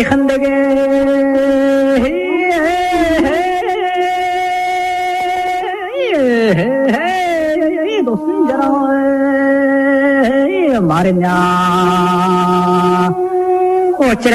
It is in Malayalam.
很那个，都孙家了，妈的娘！我这。